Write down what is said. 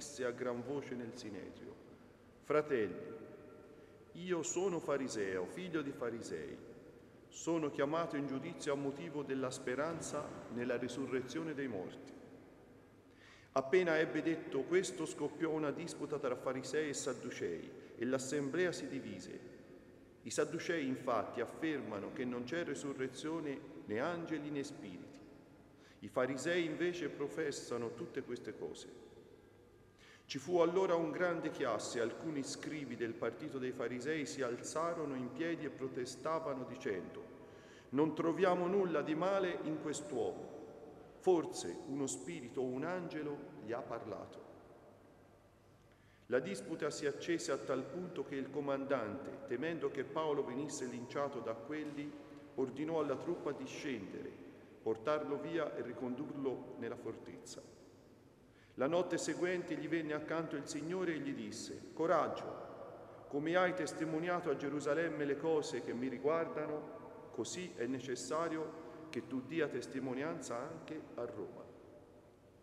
disse a gran voce nel Sinedrio: «Fratelli, io sono fariseo, figlio di farisei. Sono chiamato in giudizio a motivo della speranza nella risurrezione dei morti». Appena ebbe detto questo, scoppiò una disputa tra farisei e sadducei e l'assemblea si divise. I sadducei infatti affermano che non c'è risurrezione né angeli né spiriti. I farisei invece professano tutte queste cose. Ci fu allora un grande chiasso e alcuni scribi del partito dei farisei si alzarono in piedi e protestavano dicendo: «Non troviamo nulla di male in quest'uomo. Forse uno spirito o un angelo gli ha parlato». La disputa si accese a tal punto che il comandante, temendo che Paolo venisse linciato da quelli, ordinò alla truppa di scendere, portarlo via e ricondurlo nella fortezza. La notte seguente gli venne accanto il Signore e gli disse: «Coraggio, come hai testimoniato a Gerusalemme le cose che mi riguardano, così è necessario che tu dia testimonianza anche a Roma».